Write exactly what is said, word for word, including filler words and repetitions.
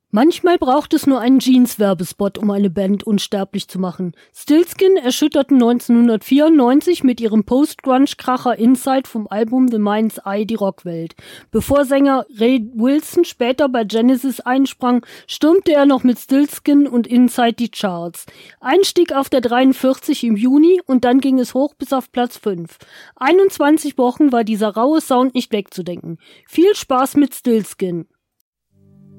Manchmal braucht es nur einen Jeans-Werbespot, um eine Band unsterblich zu machen. Stillskin erschütterten neunzehnhundertvierundneunzig mit ihrem Post-Grunge-Kracher Inside vom Album The Mind's Eye die Rockwelt. Bevor Sänger Ray Wilson später bei Genesis einsprang, stürmte er noch mit Stillskin und Inside die Charts. Einstieg auf der dreiundvierzig im Juni und dann ging es hoch bis auf Platz fünf. einundzwanzig Wochen war dieser raue Sound nicht wegzudenken. Viel Spaß mit Stillskin!